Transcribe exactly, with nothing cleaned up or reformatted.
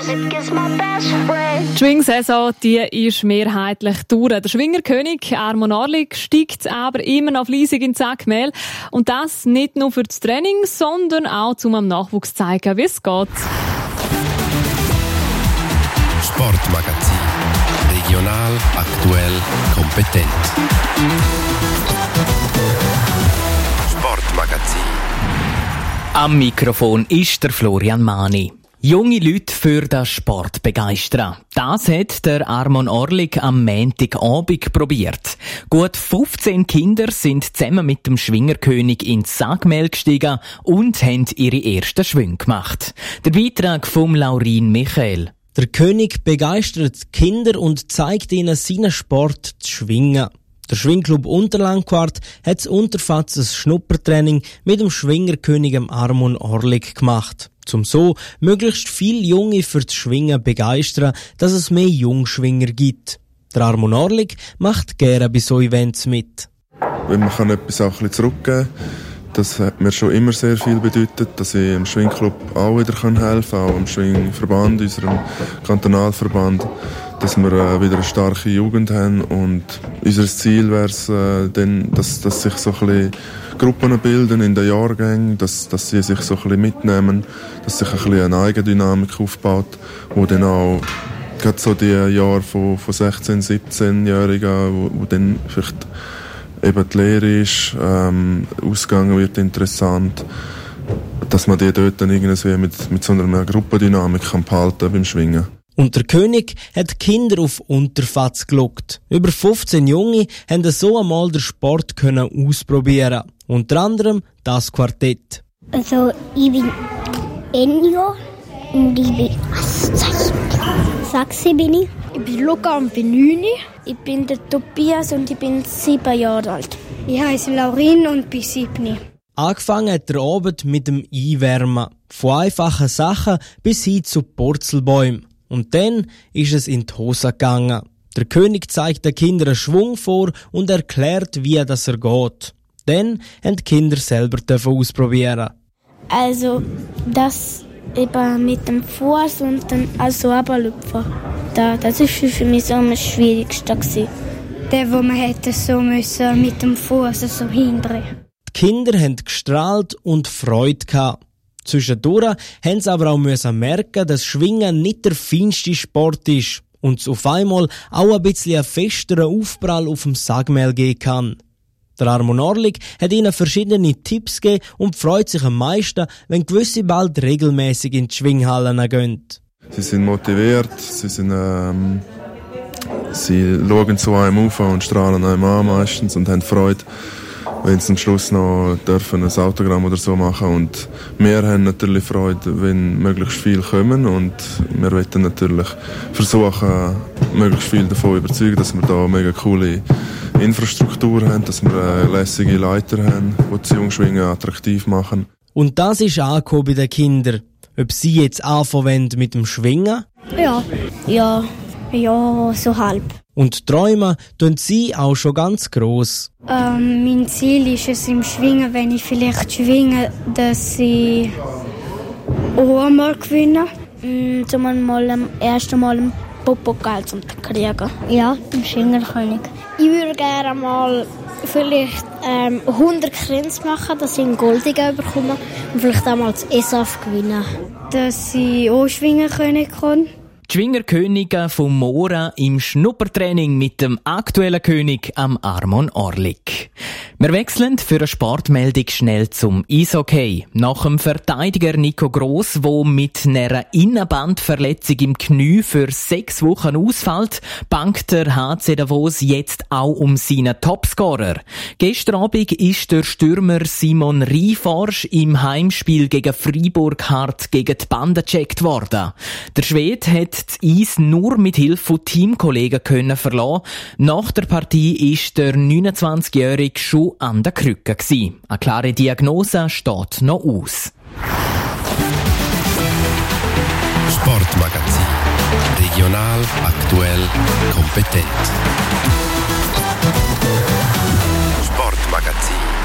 Die Schwingsaison die ist mehrheitlich durch. Der Schwingerkönig Armon Orlik steigt aber immer noch fleissig in Sackmehl. Und das nicht nur für das Training, sondern auch um am Nachwuchs zu zeigen, wie es geht. Sportmagazin. Regional, aktuell, kompetent. Sportmagazin. Am Mikrofon ist der Florian Mani. Junge Leute für den Sport begeistern. Das hat der Armon Orlik am Montagabend probiert. Gut fünfzehn Kinder sind zusammen mit dem Schwingerkönig ins Sackmehl gestiegen und haben ihre ersten Schwünge gemacht. Der Beitrag von Laurin Michael. Der König begeistert Kinder und zeigt ihnen seinen Sport zu schwingen. Der Schwingclub Unterlandquart hat das Unterfatzes Schnuppertraining mit dem Schwingerkönig Armon Orlik gemacht. Um so möglichst viele Junge für das Schwingen begeistern, dass es mehr Jungschwinger gibt. Der Armon Orlik macht gerne bei so Events mit. Wenn man kann etwas auch ein bisschen zurückgeben kann, das hat mir schon immer sehr viel bedeutet, dass ich im Schwingclub auch wieder helfen kann, auch im Schwingverband, unserem Kantonalverband, dass wir äh, wieder eine starke Jugend haben. Und unser Ziel wäre es, äh, dann, dass, dass sich so ein bisschen Gruppen bilden in den Jahrgängen, dass, dass sie sich so ein bisschen mitnehmen, dass sich ein bisschen eine Eigendynamik aufbaut, wo dann auch gerade so die Jahre von, von sechzehn-, siebzehnjährigen, wo, wo dann vielleicht eben die Lehre ist, ähm, ausgegangen wird interessant, dass man die dort dann irgendwie mit, mit so einer Gruppendynamik kann behalten beim Schwingen. Und der König hat Kinder auf Unterfatz gelockt. Über fünfzehn Junge haben so einmal den Sport können ausprobieren. Unter anderem das Quartett. Also, ich bin Enjo und ich bin Sachse bin ich. Ich bin Luca und bin neun. Ich bin der Tobias und ich bin sieben Jahre alt. Ich heiße Laurin und bin sieben. Angefangen hat der Abend mit dem Einwärmen. Von einfachen Sachen bis hin zu Purzelbäumen. Und dann ist es in die Hose gegangen. Der König zeigt den Kindern einen Schwung vor und erklärt, wie das er geht. Dann haben die Kinder selber ausprobieren. Also das eben mit dem Fuß und dann also runterlupfen. Da, das war für mich so am schwierigsten. Der, wo man hätte so müssen mit dem Fuß so hindrehen. Die Kinder haben gestrahlt und Freude gehabt. Zwischendurch haben sie aber auch müssen merken, dass Schwingen nicht der feinste Sport ist und es auf einmal auch ein bisschen einen festeren Aufprall auf dem Sackmehl geben kann. Der Armon Orlik hat ihnen verschiedene Tipps gegeben und freut sich am meisten, wenn gewisse bald regelmäßig in die Schwinghallen gehen. Sie sind motiviert, sie, sind, ähm, sie schauen zu einem auf und strahlen einem an meistens und haben Freude, wenn sie am Schluss noch dürfen ein Autogramm oder so machen. Und wir haben natürlich Freude, wenn möglichst viele kommen und wir wollen natürlich versuchen, möglichst viel davon überzeugen, dass wir da mega coole Infrastruktur haben, dass wir äh, lässige Leiter haben, die das Jungschwingen attraktiv machen. Und das ist angekommen bei den Kindern. Ob sie jetzt anfangen mit dem Schwingen? Ja, ja, ja, so halb. Und träumen tun sie auch schon ganz gross. Ähm, mein Ziel ist es im Schwingen, wenn ich vielleicht schwinge, dass ich auch einmal gewinne. Mm, zum mal am ersten Mal einen Popokal zu kriegen. Ja, im Schwingerkönig. Ich würde gerne mal vielleicht ähm, hundert Krins machen, dass ich einen Goldigen bekomme und vielleicht auch mal das E S A F gewinnen. Dass ich auch Schwingerkönig kann. Die Schwingerkönige von Mora im Schnuppertraining mit dem aktuellen König am Armon Orlik. Wir wechseln für eine Sportmeldung schnell zum Eishockey. Nach dem Verteidiger Nico Gross, der mit einer Innenbandverletzung im Knie für sechs Wochen ausfällt, bangt der H C Davos jetzt auch um seinen Topscorer. Gestern Abend ist der Stürmer Simon Rieforsch im Heimspiel gegen Freiburg hart gegen die Bande gecheckt worden. Der Schwede hat das Eis nur mit Hilfe von Teamkollegen können verlassen. Nach der Partie ist der neunundzwanzigjährige schon an der Krücke gsi. Eine klare Diagnose steht noch aus. Sportmagazin. Regional, aktuell, kompetent. Sportmagazin.